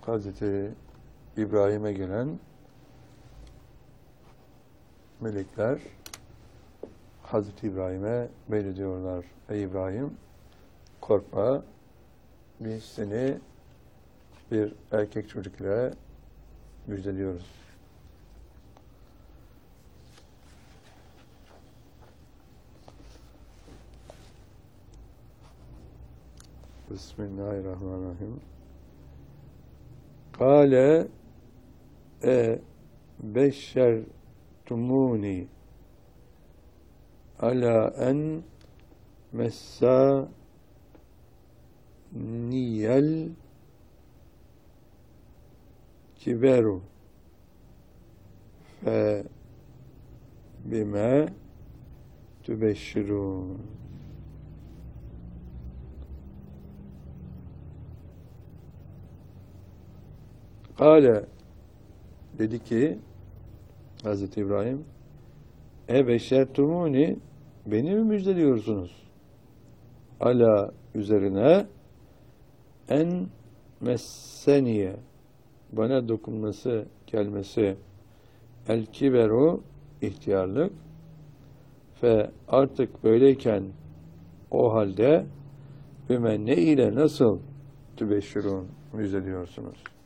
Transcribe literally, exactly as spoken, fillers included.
Hazreti İbrahim'e gelen melekler Hazreti İbrahim'e böyle diyorlar: ey İbrahim, korkma, biz seni bir erkek çocuk ile müjdeliyoruz. Bismillahirrahmanirrahim. Kâle e beşşertumûni alâ en messâniyel kiberu fe bime tübeşşirûn. Kâle dedi ki Hazreti İbrahim, e beşşertumûni, beni mi müjdeliyorsunuz? Ala üzerine, en messeniye, bana dokunması, gelmesi, el kiberu, ihtiyarlık, ve artık böyleyken o halde büme ne ile nasıl tübeşşirûn, müjdeliyorsunuz?